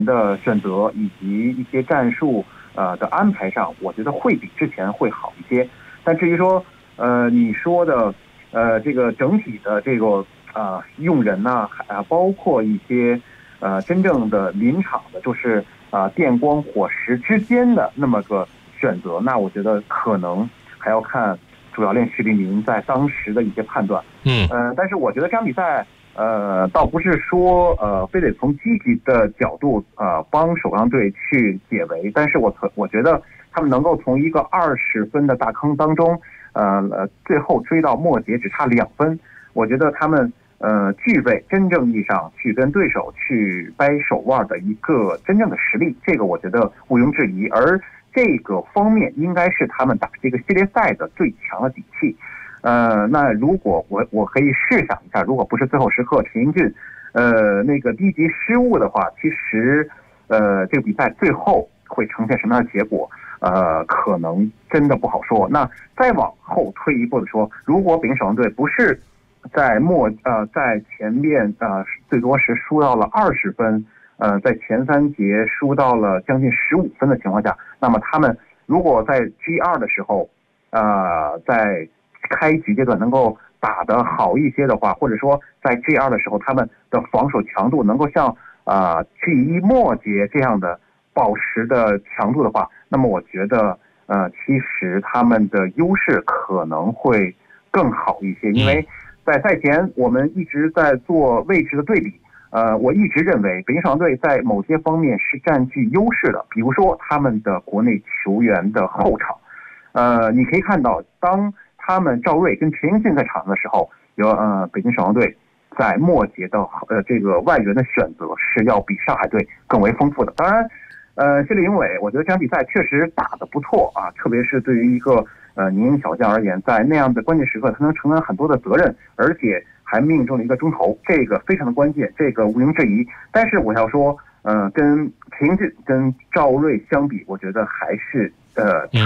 的选择以及一些战术的安排上，我觉得会比之前会好一些。但至于说你说的这个整体的这个用人呢，包括一些真正的临场的，就是电光火石之间的那么个选择，那我觉得可能还要看主教练许利民在当时的一些判断。但是我觉得这场比赛倒不是说非得从积极的角度帮首钢队去解围，但是我觉得他们能够从一个20分的大坑当中最后追到末节只差2分，我觉得他们具备真正意义上去跟对手去掰手腕的一个真正的实力，这个我觉得毋庸置疑。而这个方面应该是他们打这个系列赛的最强的底气。那如果我可以试想一下，如果不是最后时刻陈英俊那个低级失误的话，其实这个比赛最后会呈现什么样的结果，可能真的不好说。那再往后退一步的说，如果北京首钢队不是在前面最多是输到了20分，在前3节输到了将近15分的情况下，那么他们如果在 G2 的时候在开局阶段能够打得好一些的话，或者说在 G2 的时候他们的防守强度能够像G1 末节这样的保持的强度的话，那么我觉得其实他们的优势可能会更好一些。因为在赛前我们一直在做位置的对比，我一直认为北京首钢队在某些方面是占据优势的，比如说他们的国内球员的后场。你可以看到，当他们赵睿跟陈英俊在场的时候，北京首钢队在末节的这个外援的选择是要比上海队更为丰富的。当然，谢立永伟，我觉得这场比赛确实打得不错啊，特别是对于一个年轻小将而言，在那样的关键时刻，他能承担很多的责任，而且还命中了一个中投，这个非常的关键，这个毋庸置疑。但是我要说，跟陈英俊、跟赵睿相比，我觉得还是